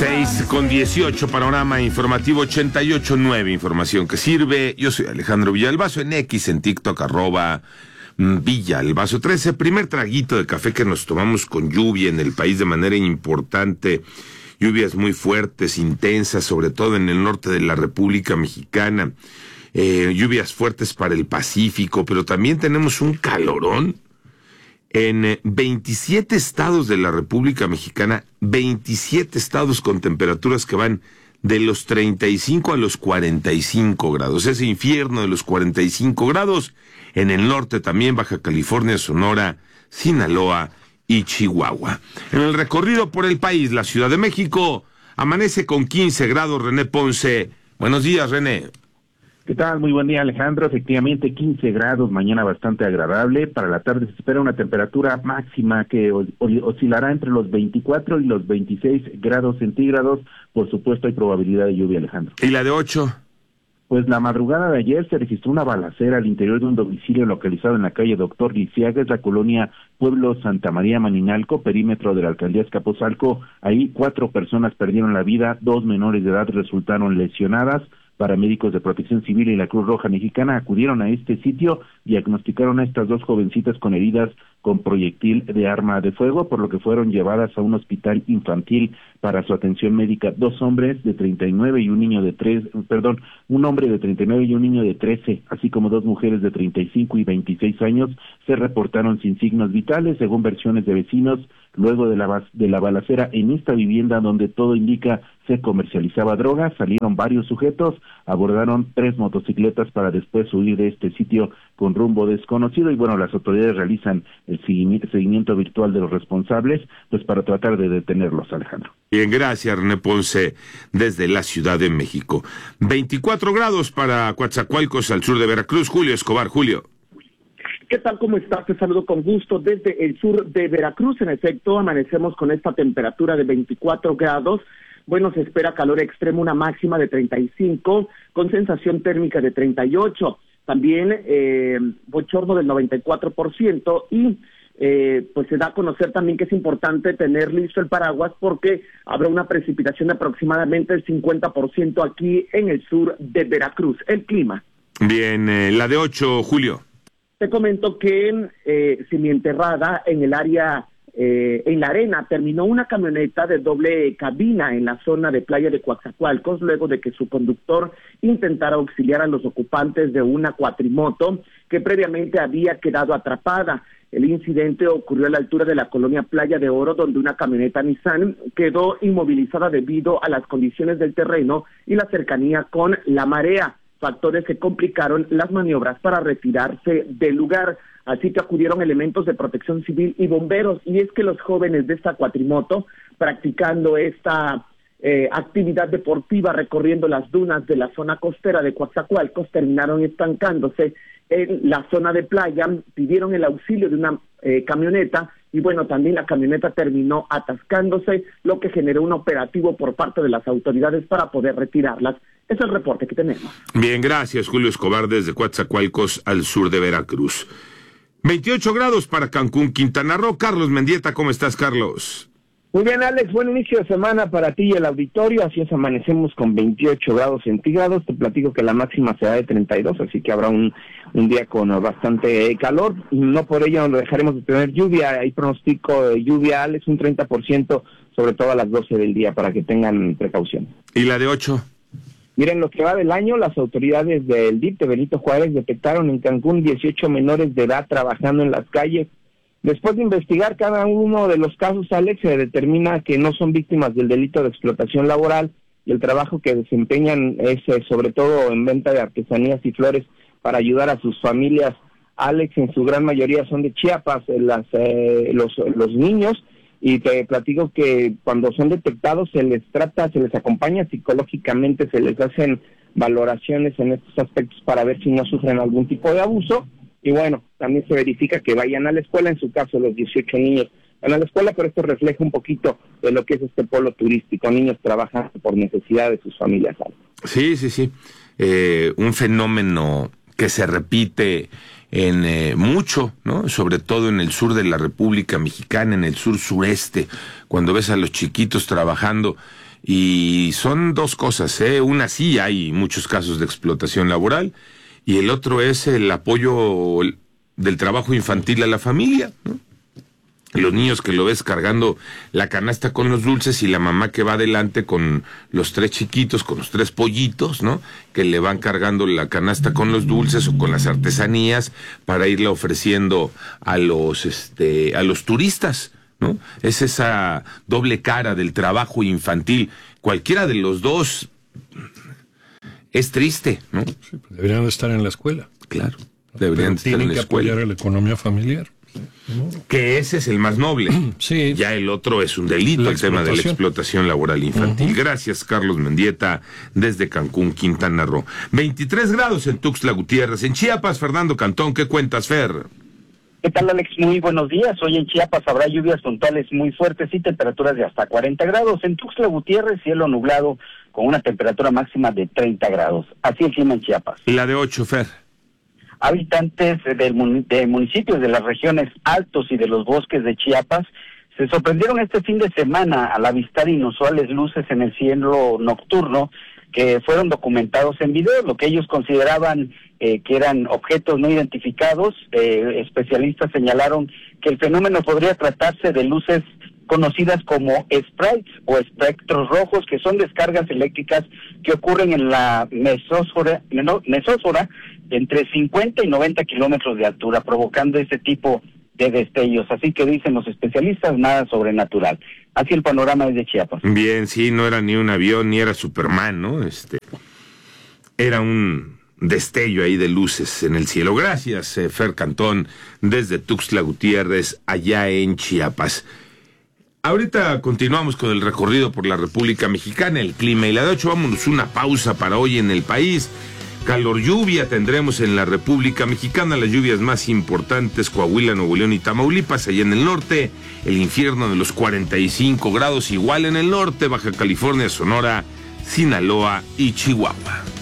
6:18, panorama informativo 88.9, información que sirve. Yo soy Alejandro Villalbazo, en X, en TikTok, @Villalbazo 13. Primer traguito de café que nos tomamos con lluvia en el país de manera importante. Lluvias muy fuertes, intensas, sobre todo en el norte de la República Mexicana. Lluvias fuertes para el Pacífico, pero también tenemos un calorón. En 27 estados de la República Mexicana, 27 estados con temperaturas que van de los 35 a los 45 grados. Ese infierno de los 45 grados. En el norte también, Baja California, Sonora, Sinaloa y Chihuahua. En el recorrido por el país, la Ciudad de México amanece con 15 grados. René Ponce. Buenos días, René. ¿Qué tal? Muy buen día, Alejandro. Efectivamente, 15 grados, mañana bastante agradable. Para la tarde se espera una temperatura máxima que oscilará entre los 24 y los 26 grados centígrados. Por supuesto, hay probabilidad de lluvia, Alejandro. ¿Y la de 8? Pues la madrugada de ayer se registró una balacera al interior de un domicilio localizado en la calle Doctor Lisiaga, es la colonia Pueblo Santa María Maninalco, perímetro de la alcaldía Azcapotzalco. Ahí 4 personas perdieron la vida, 2 menores de edad resultaron lesionadas. Paramédicos de Protección Civil y la Cruz Roja Mexicana acudieron a este sitio, diagnosticaron a estas 2 jovencitas con heridas con proyectil de arma de fuego, por lo que fueron llevadas a un hospital infantil para su atención médica. 2 hombres de 39 y un niño de un hombre de 39 y un niño de 13, así como 2 mujeres de 35 y 26 años se reportaron sin signos vitales, según versiones de vecinos. Luego de la balacera en esta vivienda donde todo indica se comercializaba droga, salieron varios sujetos, abordaron 3 motocicletas para después huir de este sitio con rumbo desconocido y bueno, las autoridades realizan el seguimiento virtual de los responsables, pues para tratar de detenerlos, Alejandro. Bien, gracias, René Ponce, desde la Ciudad de México. 24 grados para Coatzacoalcos, al sur de Veracruz. Julio Escobar. Julio. ¿Qué tal? ¿Cómo estás? Te saludo con gusto desde el sur de Veracruz. En efecto, amanecemos con esta temperatura de 24 grados. Bueno, se espera calor extremo, una máxima de 35, con sensación térmica de 38. También bochorno del 94% y pues se da a conocer también que es importante tener listo el paraguas porque habrá una precipitación de aproximadamente el 50% aquí en el sur de Veracruz. El clima. Bien, la de 8, Julio. Te comento que semienterrada en el área, en la arena, terminó una camioneta de doble cabina en la zona de playa de Coatzacoalcos, luego de que su conductor intentara auxiliar a los ocupantes de una cuatrimoto que previamente había quedado atrapada. El incidente ocurrió a la altura de la colonia Playa de Oro, donde una camioneta Nissan quedó inmovilizada debido a las condiciones del terreno y la cercanía con la marea, factores que complicaron las maniobras para retirarse del lugar. Así que acudieron elementos de Protección Civil y bomberos, y es que los jóvenes de esta cuatrimoto, practicando esta actividad deportiva recorriendo las dunas de la zona costera de Coatzacoalcos, terminaron estancándose en la zona de playa, pidieron el auxilio de una camioneta, y bueno, también la camioneta terminó atascándose, lo que generó un operativo por parte de las autoridades para poder retirarlas. Es el reporte que tenemos. Bien, gracias, Julio Escobar, desde Coatzacoalcos, al sur de Veracruz. 28 grados para Cancún, Quintana Roo. Carlos Mendieta, ¿cómo estás, Carlos? Muy bien, Alex, buen inicio de semana para ti y el auditorio. Así es, amanecemos con 28 grados centígrados. Te platico que la máxima será de 32, así que habrá un día con bastante calor. No por ello nos dejaremos de tener lluvia. Hay pronóstico de lluvia, Alex, un 30%, sobre todo a las 12 del día, para que tengan precaución. ¿Y la de 8? Miren, lo que va del año, las autoridades del DIF de Benito Juárez detectaron en Cancún 18 menores de edad trabajando en las calles. Después de investigar cada uno de los casos, Alex, se determina que no son víctimas del delito de explotación laboral y el trabajo que desempeñan es sobre todo en venta de artesanías y flores para ayudar a sus familias. Alex, en su gran mayoría son de Chiapas, los niños, y te platico que cuando son detectados se les acompaña psicológicamente, se les hacen valoraciones en estos aspectos para ver si no sufren algún tipo de abuso. Y bueno, también se verifica que vayan a la escuela, en su caso los 18 niños van a la escuela, pero esto refleja un poquito de lo que es este polo turístico, niños trabajando por necesidad de sus familias. Sí. Un fenómeno que se repite mucho, ¿no? Sobre todo en el sur de la República Mexicana, en el sur sureste, cuando ves a los chiquitos trabajando. Y son dos cosas, una sí hay muchos casos de explotación laboral, y el otro es el apoyo del trabajo infantil a la familia, ¿no? Los niños que lo ves cargando la canasta con los dulces y la mamá que va adelante con los 3 chiquitos, con los 3 pollitos, ¿no? Que le van cargando la canasta con los dulces o con las artesanías para irla ofreciendo a los turistas, ¿no? Es esa doble cara del trabajo infantil. Cualquiera de los dos es triste, ¿no? Sí, pues deberían estar en la escuela. Claro, deberían estar en la escuela. Tienen que apoyar a la economía familiar. ¿No? Que ese es el más noble. Sí. Ya el otro es un delito, el tema de la explotación laboral infantil. Gracias, Carlos Mendieta, desde Cancún, Quintana Roo. 23 grados en Tuxtla Gutiérrez. En Chiapas, Fernando Cantón, ¿qué cuentas, Fer? ¿Qué tal, Alex? Muy buenos días. Hoy en Chiapas habrá lluvias puntuales muy fuertes y temperaturas de hasta 40 grados. En Tuxtla Gutiérrez, cielo nublado con una temperatura máxima de 30 grados. Así el clima en Chiapas. La de 8, Fer. Habitantes de municipios de las regiones altos y de los bosques de Chiapas se sorprendieron este fin de semana al avistar inusuales luces en el cielo nocturno que fueron documentados en video, lo que ellos consideraban que eran objetos no identificados. Especialistas señalaron que el fenómeno podría tratarse de luces conocidas como sprites o espectros rojos, que son descargas eléctricas que ocurren en la mesósfera entre 50 y 90 kilómetros de altura, provocando ese tipo de destellos. Así que dicen los especialistas, nada sobrenatural. Así el panorama desde Chiapas. Bien, sí, no era ni un avión, ni era Superman, ¿no? Era un destello ahí de luces en el cielo. Gracias, Fer Cantón, desde Tuxtla Gutiérrez, allá en Chiapas. Ahorita continuamos con el recorrido por la República Mexicana, el clima y la de 8. Vámonos una pausa para hoy en el país. Calor, lluvia tendremos en la República Mexicana, las lluvias más importantes, Coahuila, Nuevo León y Tamaulipas. Allá en el norte, el infierno de los 45 grados, igual en el norte, Baja California, Sonora, Sinaloa y Chihuahua.